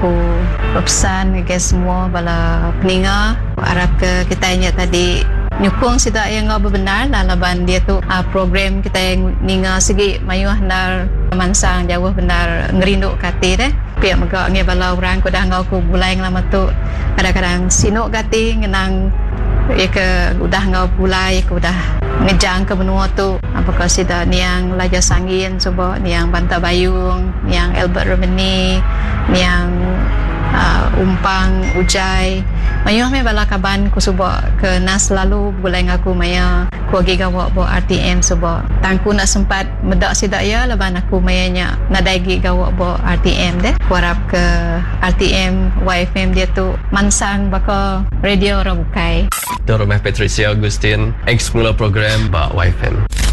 aku berpesan ke semua bala peninga harap ke kita nya tadi nyukung sida yang ngau benar lah laban dia tu program kita yang ninga segi mayuh nar mansang jauh benar ngerinduk kati deh pihak megak nge bala orang ko dah ngau ku bulai lama tu kadang-kadang sinuk kati ngenang ya ke udah ngau bulai ke udah ngejang ke benua tu apakah sida niang Laja Sangin coba niang Banta Bayung niang Albert Romani niang Umpang Ujai mayuh me bala kaban ku suba ke nas lalu bulai ngaku maya ku agi gawak bo RTM suba tangku nak sempat medak sida ya laban aku mayanya nadaigi gawak bo RTM deh ku harap ke RTM YFM dia tu mansang baka radio Rabukai Doromeh Patricia Agustin ex mula program ba YFM